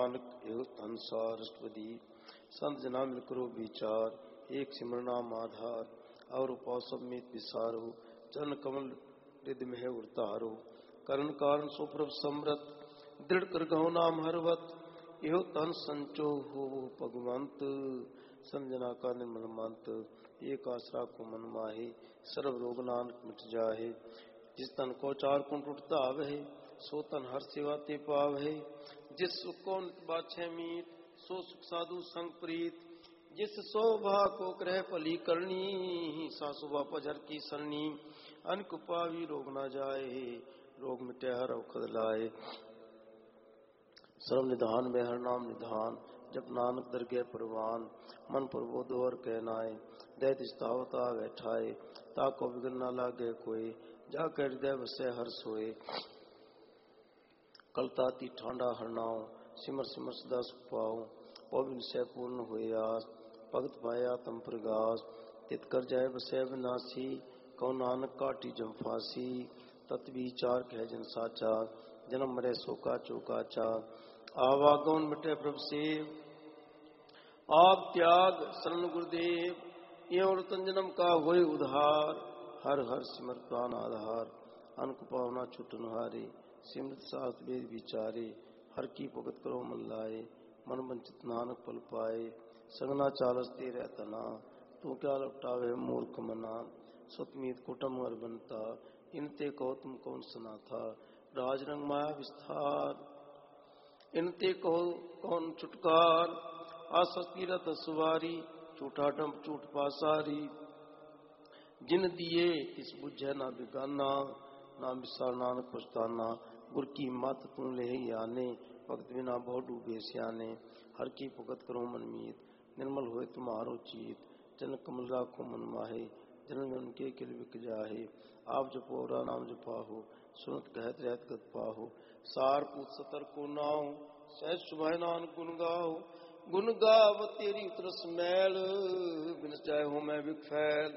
नानक एव संसार अष्टपदी संत जना मिल करो विचार, एक सिमरना आधार और उपासव में विसारो, चरण कमल रिद में उतारो, करण कारण सुप्रभ समृत दृढ़ कर गहो नाम हरवत, एहो तन संचो हो भगवंत संजना का निर्मल मंत, एक आसरा को मन माहे सर्व रोग नानक मिट जाहे, जिस तन को चार कुंठ उठता आवे सो तन हर सेवा ते पावे, जिस सुख को नित बाछे मीत सो सुख साधु संग प्रीत, जिस शोभा को ग्रह फली करनी सा शोभा पजर की सरनी, अनक पावी रोग ना जाए रोग मिटे हर औखद लाए, सर्व निधान में हर नाम निधान, जब नानक दरगह परवान, मन प्रबोध और कहनाए, दैत स्थावता बैठाए, ताको विघ्न न लागे कोई, जाकर हृदय बसे हर सोए, कलताती ठांडा हरनाओ, सिमर सिमर सदा सुख पाओ, पविन से पूर्ण हुए आस, भगत पाया तम प्रगास, तित कर जाए बसे विनाशी, कौ नानक काटी जम फांसी, तत् विचार कह जन साचा, जन्म मरे सोका चौकाचा, आवागमन मिटे प्रभु सेव, आप त्याग शरण गुरुदेव, ये औरतन जन्म का होए उधार, हर हर सिमर प्राण आधार, अनक पावना छुटन हारे, सिमरत साथ वेद विचारे, हर की भगत करो मन लाए, मन वंचित नानक पल पाए, संगना चालस तेरे तना, तू क्या लपटावे मूर्ख मना, सतमीत कुटम अर बनता, इनते कहो तुम कौन सना था, राजरंग माया विस्तार, इनते कहो कौन छुटकार, आसक्ति रथ सुवारी, झूठा डंप झूठ पासारी, जिन दिए इस बुझे ना बिगाना, ना विसार नानक पछताना, गुर की मत तू ले आने, भक्त बिना बहुत डूबे सियाने, हर की भगत करो मन मीत, निर्मल होए तुम्हारो चीत, जन कमल राखो मन माहे, जन जन के किल बिक जाहे, आप जपो रा नाम जपाहो, सुनत कहत रहत गत पाहो, सार पूत सतर को नाओ, सहज सुभाए नानक गुण गाओ, गुण गाव तेरी उतरस मैल, बिनस जाए हो मैं विफैल,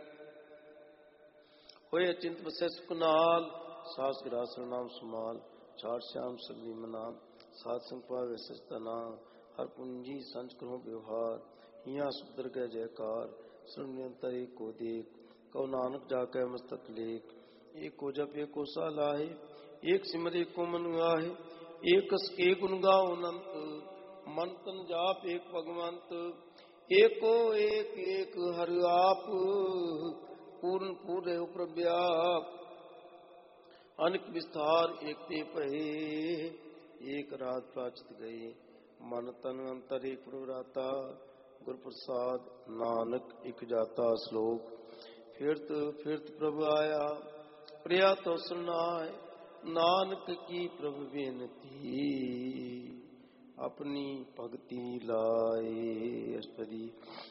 होए चिंत बसे सुखनाल, सास गिरासन नाम सुमाल, छाड़ श्याम सगली मना, सात संग पावे सचतना, हर पूंजी संच करो व्यवहार, हिया सुधर गए जयकार, सुनियंतर एक को देख, कौ नानक जाके मस्तक लेख, एक को जप एक को सालाहे, एक सिमर एक को मन गाहे, एक के गुण गाओ अनंत, मन तन जाप एक भगवंत, एको एक एक हर आप, पूर्ण पूर्ण प्रव्याप, अनेक विस्तार एक ते पहे, एक रात प्राचित गए, मन तन अंतर एक प्रवराता, गुरु प्रसाद नानक एक जाता श्लोक, फिरत प्रभु आया, प्रिया तो सुनाए, नानक की प्रभु बेनती, अपनी भक्ति लाए अष्टपदी,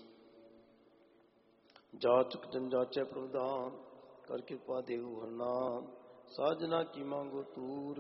जाचक जन जाचे प्रभुदान, कर कृपा देव हर नाम, साजना की मांगो तूर,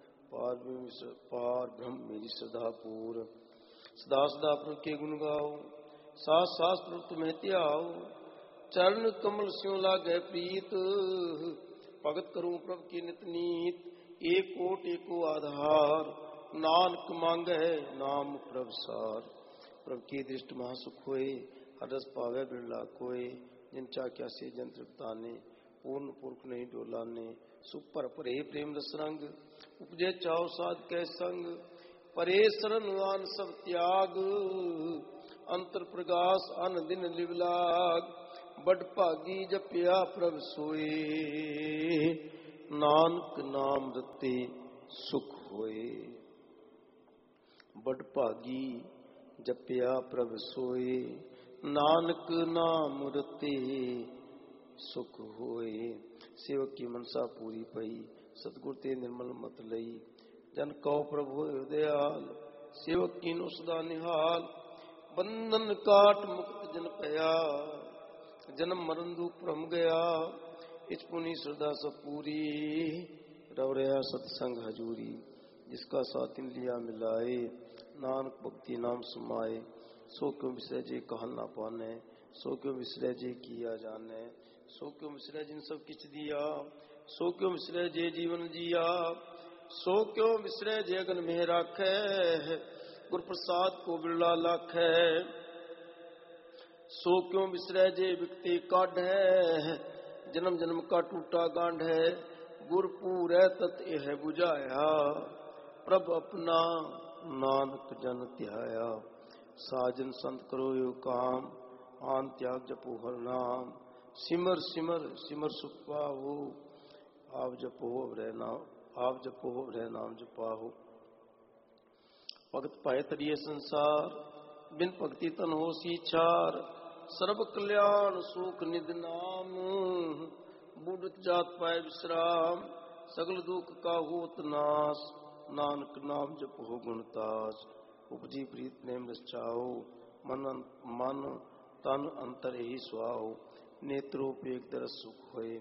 पार ब्रह्म मेरी श्रद्धा पूर, सदा सदा प्रभु के गुण गाओ, सास सास प्रभु तुम्हें त्याओ, चरण कमल स्यों लागे प्रीत, भगत करूं प्रभु की नित नीत, एक कोट एको आधार, नानक मांगे नाम प्रभु सार, प्रभु की दृष्टि महासुख होए, हरस पावे बिरला कोय, जिन चाक्या से जंत्र ताने, पूर्ण पुरख नहीं डोलाने, सुख पर परे प्रेम रस रंग, उपजे चाव साध कै संग, परे शरण आन सब त्याग, अंतर प्रगास अन दिन लिवलाग, बड़ भागी जपिया प्रभ सोए, नानक नाम रते सुख होए, बड़ भागी जपिया प्रभ सोए, नानक नाम रते सुख होए, सेवक की मनसा पूरी पई, सतगुर ते निर्मल मत लई, जन कहो प्रभु दयाल, सेवक कीनो सदा निहाल, बंधन काट मुक्त जन पया, जन्म मरण दुख भ्रम गया, इस पुनि श्रद्धा सब पूरी, रव रहा सत्संग हजूरी, जिसका साथिन लिया मिलाए, नानक भक्ति नाम समाए, सो क्यों विसरे जे कहा ना पाने, सो क्यों विसरे जे किया जाने, सो क्यों विसरे जिन सब किछ दिया, सो क्यों विसरे जे जीवन जिया, सो क्यों विसरे जे अगन में राखे, गुर प्रसाद को बिरला लाख है। सो क्यों बिसरै जे बिकते काढ़ है, जन्म जन्म का टूटा गांठ है। गुर पूरै तत यह बुझाया, प्रभ अपना नानक जन ध्याया। साजन संत करो यो काम, आन त्याग जपो हर नाम। सिमर सिमर सिमर सुख पाहो, आप जपो हरे नाम, आप जपो हरे नाम जपाहो। भगत पाए तरिए संसार, बिन भक्ति तन हो सी छार। सर्व कल्याण सुख निध नाम, बूढ़त जात पाए विश्राम। सगल दुख का होत नाश, नानक नाम जपो गुणतास। उपजी प्रीत नेम रचाओ, मन तन अंतर ही सुहाओ। नेत्रोपेक दर्श सुख होए,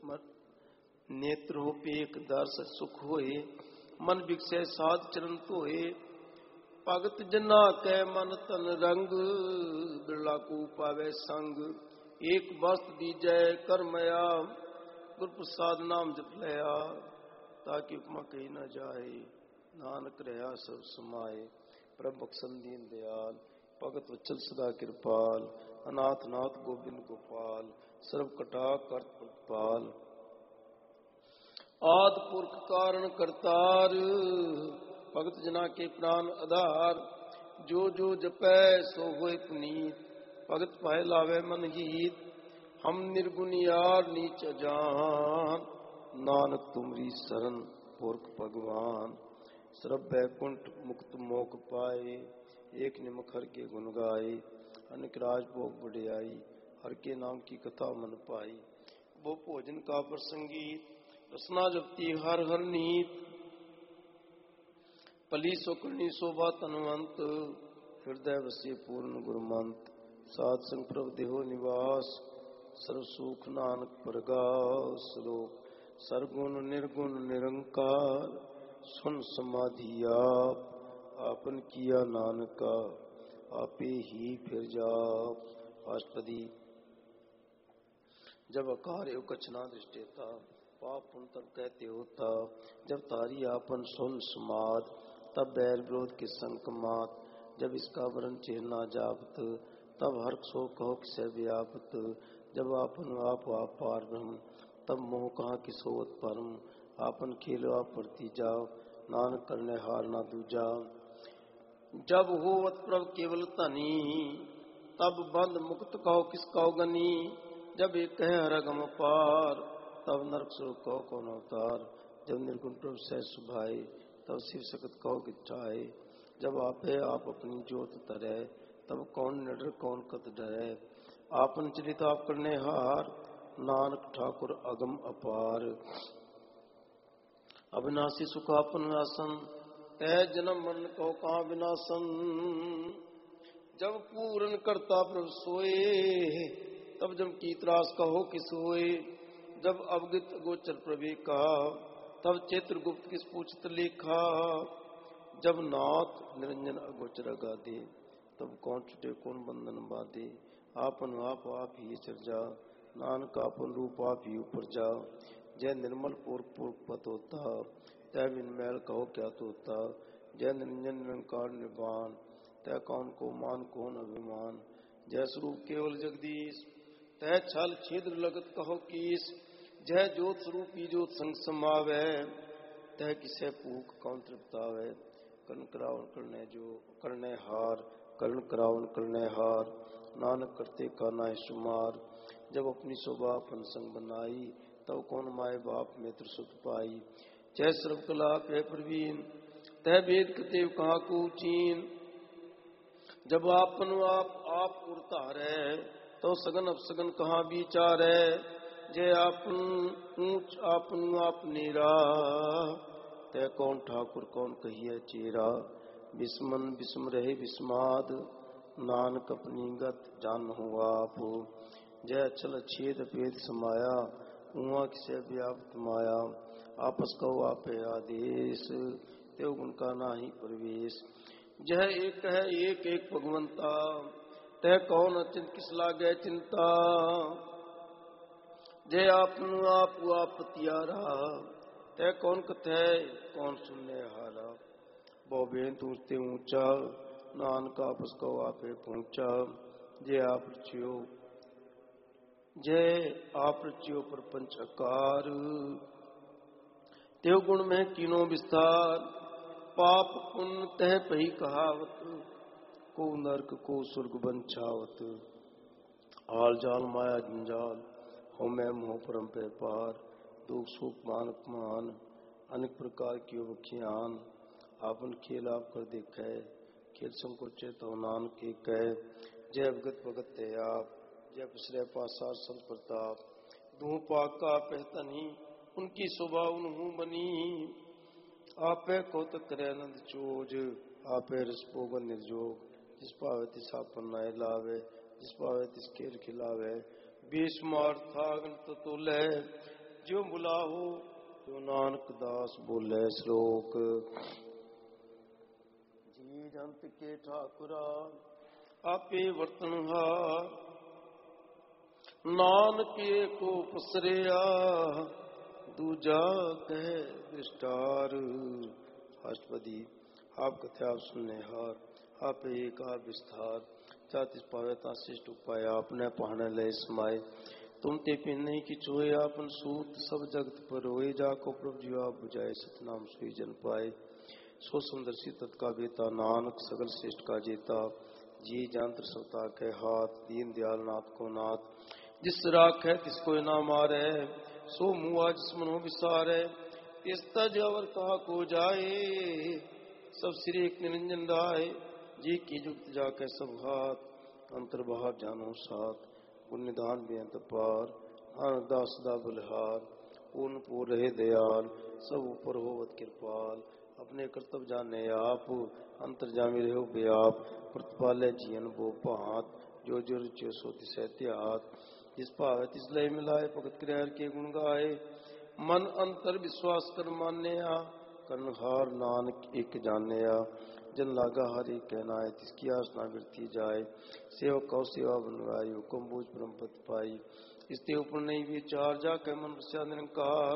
नेत्रोपेक दर्श सुख होए। मन विकसै साध चरण धोए। भगत जना कै मन तन रंग, बिरला को पावे संग। एक वस्त दीजै कर मया, गुर प्रसाद नाम जप लया। ताकि उपमा कही न जाए, नानक रहा सब समाए। प्रभ बख्शन दीन दयाल, भगत वत्सल सदा कृपाल। अनाथ नाथ गोविंद गोपाल, सर्व कटा करत प्रतिपाल। आद पुरख कारण करतार, भगत जना के प्राण आधार। जो जो जपै सो होय पुनीत, भगत पाए लावे मन हित। हम निर्गुण यार नीच जान, नानक तुमरी शरण पुरख भगवान। सर्व बैकुंठ मुक्त मोक पाए, एक निमक हर के गुण गाए। अनेक राज भोग बढ़ियाई, हर के नाम की कथा मन पाई। वो भोजन का प्रसंगीत, रसना जपती हर हर नीत। पली सोकरणी शोभा तनवंत, हृदय वसी पूर्ण गुरुमंत। साध संग प्रभ देहो निवास, सर्व सुख नानक परगास। लोक सरगुण निर्गुण निरंकार, सुन समाधि आप। आपन किया नानका, आपे ही फिर जाप। अष्टपदी। जब अकार एव कछ ना दृष्टेता, पाप पुण्य तब कहते होता। जब तारी आपन सुन समाद, तब बैर विरोध के संक मात। जब इसका वरण चिन्ह जापत, तब हर्ष सो कहो किसे व्यापत। जब आपन आप पार ब्रह्म, तब मोह कहा कि सोवत परम। आपन खेलो आप प्रति जाओ, नानक करने हार ना दूजा। जब होवत प्रभ केवल तनी, तब बंद मुक्त कहो किसका गनी। जब एक कहे हरगम पार, तब नरक सुर कहो कौन अवतार। जब निर्गुण प्रभ सह सुभाए, तब शिव सकत कहो गिठाए। जब आपे आप अपनी जोत तरे, तब कौन निडर कौन कत डरे। आपन चरित आप करने हार, नानक ठाकुर अगम अपार। अविनाशी सुख आपन आसन, तै जन्म मन कहो कहाँ विनाशन। जब पूरन करता प्रभ सोए, तब जब की त्रास कहो कि सोए। जब अवगत गोचर प्रभे का, तब चित्रगुप्त किस पूछत लेखा। जब नाथ निरंजन अगोचर अगाधे, तब कौन छुटे कौन बंधन बांधे। आपन आप ही चर्जा, नानक आपन रूप आप ही ऊपर जा। जय निर्मल पूर्व पूर्व पत होता, तय बिन मैल कहो क्या तोता। जय निरंजन निरंकार निर्वाण, तय कौन को मान कौन अभिमान। जय स्वरूप केवल जगदीश, तय छल छिद्र लगत कहो कीस। जय ज्योत स्वरूपी ज्योत संग समावै, तय किसे पूक कौन तृप्तावै। कर्ण करावन करने जो करने हार, कर्ण करावन करने हार। नानक करते का नाय शुमार। जब अपनी शोभा अपन संग बनाई, तब कौन माए बाप मित्र सुत पाई। जय सर्व कला कह प्रवीण, तह वेद कतेव कहा को चीन। जब आपन आप उड़तारे, तो सगन अपसगन कहाँ विचारे। जय आपन ऊंच आपन आप नीरा, तय कौन ठाकुर कौन कहिए चेरा। बिस्मन बिस्म रहे बिस्माद, नानक अपनी गत जान हो आप। जय अचल छेद भेद समाया, उहाँ किसे व्याप्त माया। आपस कहो आपे आदेश, तेव गुण का नाही प्रवेश। जह एक है एक एक भगवंता, तह कौन अचिंत किस लागे चिंता। जय आपनु आप त्यारा, तह कौन कथे कौन सुनने हारा। बोबे तूते ऊंचा नानक आपस को आपे पहुंचा। जय आप रचियो जय आप रचियो प्रपंच आकार। तेव गुण में कीनो विस्तार पाप पुण्य तह पही कहावत। को नरक को सुर्ग बंछावत। आल जाल माया जंजाल हो मैं मोह परम पे पार। दुख सुख मान अपमान अनेक प्रकार की बखियान। आपन खेल आप कर देखे खेल संकोचे तो नानक के कह। जय भगत भगत ते आप जय पिछले पासा संत प्रताप। दूं पाक का पहतनी उनकी शोभा उन्हू बनी। आपे कौतक करे आनंद चोज आपे रस पोगन निर्जोग। जिस पावे तिस आपन नाय लावे जिस पावे तिस खेल खिलावे। बेशुमार थागन तो तोले जो बुलाहो जो नानक दास बोले श्लोक। जी जंत के ठाकुरा आपे वर्तनहार। नानके को पसरिया दूजा कह दृष्टार। अष्टपदी आप कथे आप सुनने हार आप एक आप विस्तार। चातिस पावे ता शिष्ट उपाय आपने पहाने ले समाये। तुम ते पिन नहीं की चोए आपन सूत सब जगत पर होए। जाको प्रभु जी आप बुझाए सतनाम सुई जन पाए। सो सुंदरसी तत्का बेता नानक सगल श्रेष्ठ का जेता। जी जंत्र सवता के हाथ दीन दयाल नाथ को नाथ। जिस राख है तिसको ना मारे सो मुआ जिस मनो विसारे। तिस तज अवर कहा को जाए सब श्री एक निरंजन राय। जी की जुक्त जाके सब हाथ अंतर बाहर जानो साथ। गुण निधान बेअंत पार नानक दास सदा बलिहार। पूर्ण पूर रहे दयाल सब ऊपर होवत कृपाल। अपने कर्तव्य जाने आप अंतर जामी रहो बेआप। प्रतिपाले जीवन वो भात जो जो रुचि सो तिसै त्यात। जिस भाव तिस लय मिलाए भगत क्रियार के गुण गाए। मन अंतर विश्वास कर मान्या कर्णहार नानक एक जानिया। जन लागा हरि कहना है तिसकी आसना वृत्ति जाए। सेवक कौ सेवा बनवाई हुक्म बूझ परम पद पाई। इसते ऊपर नहीं विचार जाके मन बस्या निरंकार।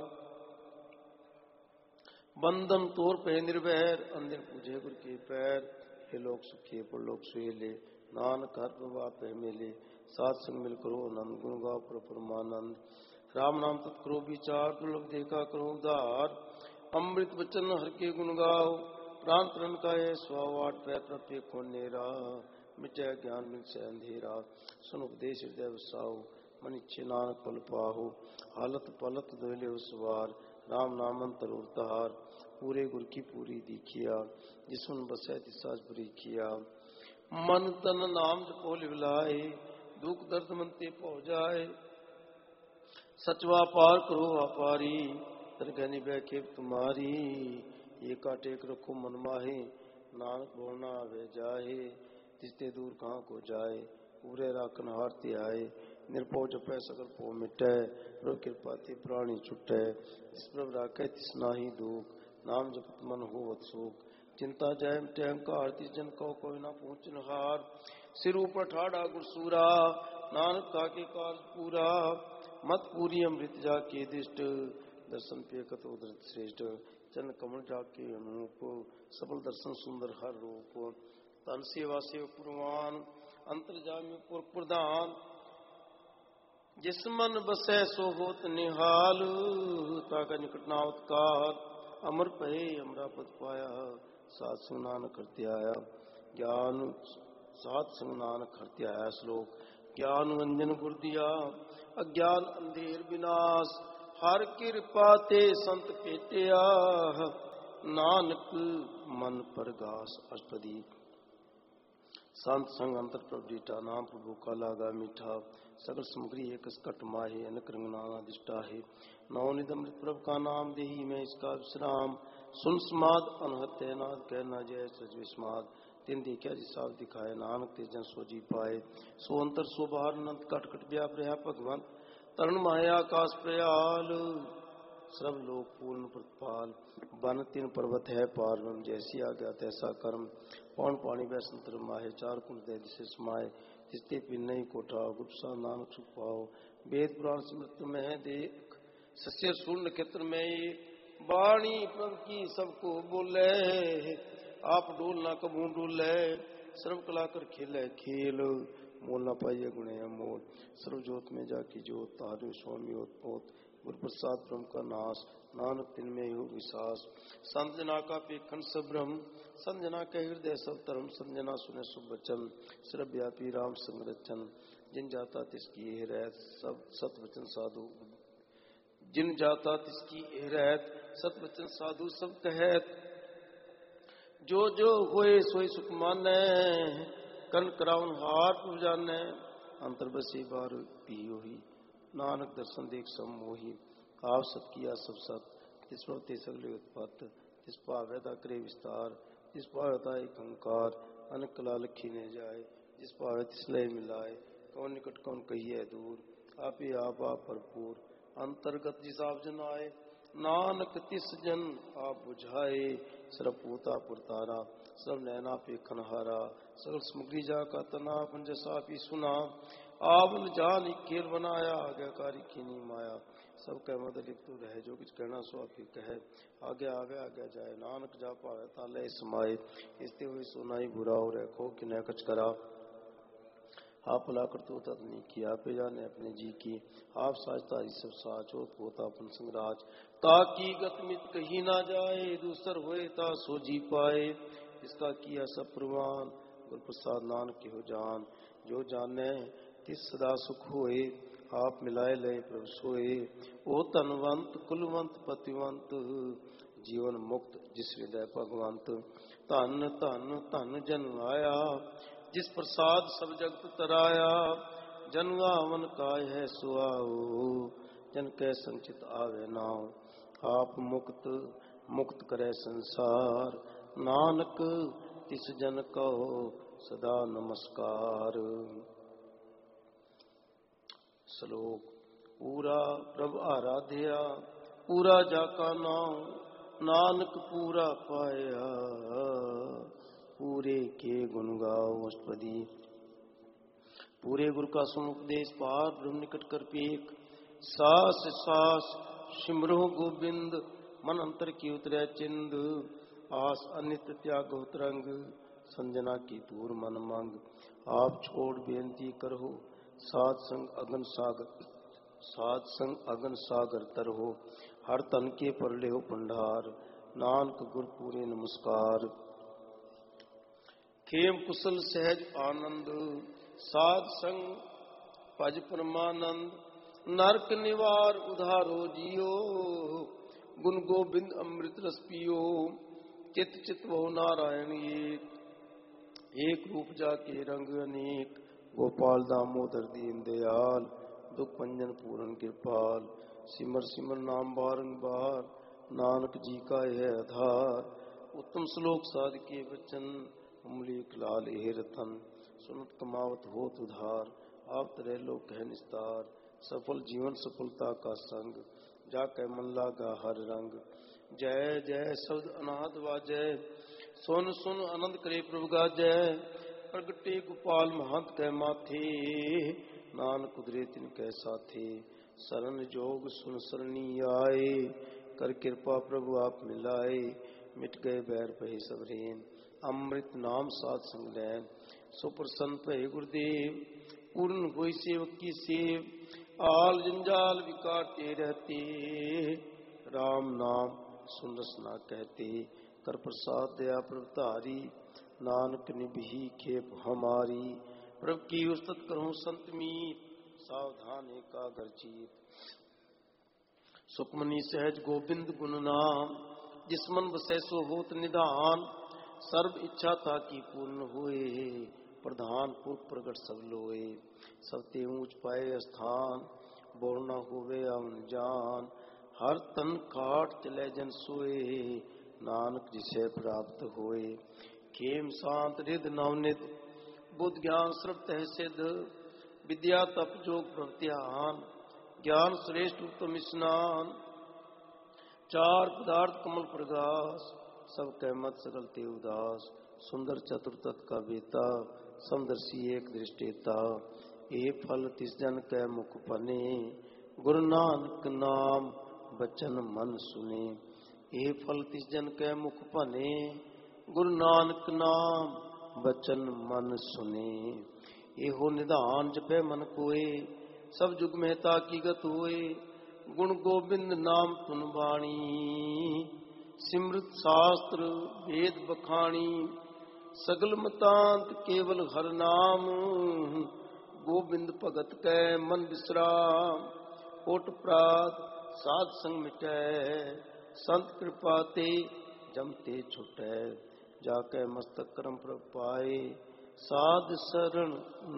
बंधन तोर पे निर्वैर अंदिन पूजे गुर के पैर। हे लोग सुखी पर लोग सुहेले नानक हर प्रभा पे मिले। सात संग मिल करो आनंद गुण गाओ पर परमानंद। राम नाम तत्करो विचार दुर्लभ देखा करो उधार। अमृत वचन हर के गुण गाओ प्राण प्रण का ये स्वावाट पैतृत्य को नेरा। मिटे ज्ञान मिल से अंधेरा सुन उपदेश हृदय वसाओ। मन इच्छे नानक पल पाहो हालत पलत दोले उसवार। राम नाम अंतर उतार पूरे गुर की पूरी दीखिया। जिसुन बसे तिसाज बुरी किया। मन तन नाम जपो लिवलाए दुख दर्द मनते पौ जाए। सचवा पार करो अपारी तरगनी बैखेब तुम्हारी। ये काटेक रखो मन माहे नानक बोलना आवे जाहे। तिसते दूर कहाँ को जाए पूरे राखन हारते आए। निरपो जपै सकर पो मिटै प्रभु कृपा ते प्राणी छुटै। जिस प्रभु राखे तिस नाही दुख नाम जपत मन होवत सुख। चिंता जय मिटै अहंकार तिस जन को कोई ना पहुँचन हार। सिर ऊपर ठाड़ा गुरसूरा नानक का के काज पूरा। मत पूरी अमृत जाके दिष्ट दर्शन पे कत उदरत श्रेष्ठ। चरण कमल जाके अनूप सबल दर्शन सुंदर हर रूप। तन सेवा सेव पुरवान अंतर्जामी पुर प्रधान। जिस मन बसै सो होत निहाल ताका निकट नावत काल। अमर पहे अमरापद पाया सात संग नानक करते आया। ज्ञान सात संग नानक करते आया श्लोक। ज्ञान अंजन गुर दिया अज्ञान अंधेर विनाश। हर कृपा ते संत पेटिया नानक मन परगास। अष्टपदी संत संग अंतर प्रभु डीठा नाम प्रभु का लागा मीठा। सकल सामग्री एक कट माहे अनक रंग नाना दिष्टा है। नवनिध अमृत प्रभु का नाम देही में इसका विश्राम। सुन समाद अनहत्य नाद कहना जय सज विस्माद। तीन देखा जिसाब दिखाए नानक ते जन सोजी पाए। सो अंतर सो बाहर अनंत कट कट व्याप रहा भगवंत। तरण माया आकाश प्रयाल सब लोग पूर्ण प्रतिपाल। बन तीन पर्वत है पार जैसी आज्ञा तैसा कर्म। पौन पानी वैसंतर माहे चार कुंड दे दिशे समाये। तिस्ते पिन नहीं कोठा गुप्सा नानक सुख पाओ। वेद पुराण स्मृत में देख सस्य सूर्ण नक्षत्र में वाणी प्रभु की सबको बोले। आप डोल ना कबू डोले, सर्व कला कर खेले खेल, मोल ना पाइए गुणे अमोल। सर्वजोत में जाकी जोत, तारु स्वामी ओत गुरु प्रसाद ब्रह्म का नाश, नानक तिनमें हो विश्वास। संत जना का पेखन सब ब्रह्म, संत जना के हृदय सब धर्म, संत जना सुने शुभ वचन, सर्वव्यापी राम संरचन। जिन जाता तिसकी रहत, सब सत वचन साधु, जिन जाता तिसकी रहत, सत वचन साधु सब कहत। जो जो होए सोई सुख मानै, कन कराउन हार प्रभु जानै। अंतर बसे बार पियो ही, नानक दर्शन देख सब मोही। आप सब किया सब सत, तिस पर ते सगले उत्पत्त, तिस पावै ता करे विस्तार, जिस पावै ता एक अंकार। अनेक कला लखी ने जाए, जिस पावै तिस लय मिलाए। कौन निकट कौन कहिए दूर, आपे आप भरपूर। अंतर्गत जिस आप जन आए, नानक तिस जन आप बुझाए। सर्व पूता पुरतारा, सब नैना पेखन हारा। सगल सामग्री जा का तना, जैसा भी सुना। आपन जान खेल बनाया, आज्ञाकारी कीनी माया। सब कह मद लिप्त रहे, जो कुछ कहना सो आप ही कहे। आगे आवे आगे जाए, नानक जा पावे ताले समाये। इसते हुए सुनाई बुरा हो रखो कि न कच करा। आप भला कर तो तत् नहीं किया, पे जाने अपने जी की। आप साजता ही सब साच, हो पोता अपन संगराज। ताकि गतमित कही ना जाए, दूसर होए ता सो जी पाए। इसका किया सब प्रवान, गुरु प्रसाद नानक की हो जान। जो जाने तिस सदा सुख होए, आप मिलाए ले प्रभु सोए। ओ तनवंत कुलवंत पतिवंत, जीवन मुक्त जिस हृदय भगवंत। धन धन धन जन आया, जिस प्रसाद सब जगत तराया। जन आवन काय है सुआओ, जन कै संचित आवे नाव। आप मुक्त मुक्त करे संसार, नानक तिस जन कहो सदा नमस्कार। श्लोक। पूरा प्रभु आराध्या, पूरा जाका नाम, नानक पूरा पाया। पूरे के गुण गाओ अष्टपदी। पूरे गुरु का समुपदेश पार ब्रह्म निकट कर पेख। सास सास सिमरो गोविंद, मन अंतर की उतरे चिंद। आस अनित त्याग तरंग, संजना की दूर मन मंग। आप छोड़ बेनती करहो, सात संग अगन सागर, सात संग अगन सागर तरहो। हर तन के पर ले हो भंडार, नानक गुर पूरे नमस्कार। खेम कुशल सहज आनंद, साध संग भज परमानंद। नरक निवार उधारो जियो, गुण गोविंद अमृत रस पियो। चित चित बहु नारायण एक, एक रूप जाके रंग अनेक। गोपाल दामोदर दीन दयाल, दुख पंजन पूरन कृपाल। सिमर सिमर नाम बारंबार, नानक जी का यह आधार। उत्तम श्लोक साध के वचन, अमलीक लाल हे रतन। सुनत कमावत होत उधार, आप तरह लोक है निस्तार। सफल जीवन सफलता का संग, जाके मन लागा हर रंग। जय जय शब्द अनाहत वाजय, सुन सुन आनंद करे प्रभु गाजय। प्रगटे गोपाल महंत कै माथे, नानक उधरे तिन कै साथे। शरण जोग सुन शरणी आए, कर कृपा प्रभु आप मिलाए। मिट गए बैर भय सब रेन, अमृत नाम साध संग लैन। सो प्रसन्न भय गुरुदेव, पूर्ण हुई सेवक की सेव। आल जंजाल विकारते रहते, राम नाम सुन रसना कहते। कर प्रसाद दया प्रभु तारी, नानक निभि खेप हमारी। प्रभु की उस्तत करूं संत मीत, सावधान एकाग्र चित। सुखमनी सहज गोविंद गुण नाम, जिस मन बसै सो होत निधान। सर्व इच्छा था कि पूर्ण होए, प्रधान पुरख प्रगट सब लोए। सब ते ऊंच पाए स्थान, बोल न होवे अवन जान। हर तन काट चले जन सोए, नानक जिसे प्राप्त होए। खेम शांत रिद नवनिध, बुद्ध ज्ञान श्रवत है सिद्ध। विद्या तप जोग प्रत्यान, ज्ञान श्रेष्ठ उत्तम स्नान। चार पदार्थ कमल प्रगास, सब कह मत सकल ते उदास। सुंदर चतुर्तत का बेता, समदर्शी एक दृष्टेता। ए फल तिस जन कै मुख पने, गुरु नानक नाम बचन मन सुने। ए फल तिस जन कै मुख पने, ਗੁਰੂ ਨਾਨਕ ਨਾਮ ਬਚਨ ਮਨ ਸੁਨੇ। ਇਹੋ ਨਿਧਾਨ ਜਪੈ ਮਨ ਕੋਏ, ਸਭ ਜੁਗ ਮਹਿਤਾ ਕੀਗਤ ਹੋਏ। ਗੁਣ ਗੋਬਿੰਦ ਨਾਮ ਧੁਨ ਬਾਣੀ, ਸਿਮਰਤ ਸ਼ਾਸਤਰ ਵੇਦ ਬਖਾਣੀ। ਸਗਲ ਮਤਾਂਤ ਕੇਵਲ ਹਰ ਨਾਮ, ਗੋਬਿੰਦ ਭਗਤ ਕੈ ਮਨ ਬਿਸਰਾਮ। ਓਟ ਪ੍ਰਾਤ ਸਾਧ ਸੰਗ ਮਿਟੈ, ਸੰਤ ਕਿਰਪਾ ਤੇ ਜਮ ਤੇ ਛੁਟੈ। ਜਾ ਕੈ ਮਸਤਕ ਕਰਮ ਪ੍ਰਭ ਪਾਏ, ਸਾਧ ਸਰਣ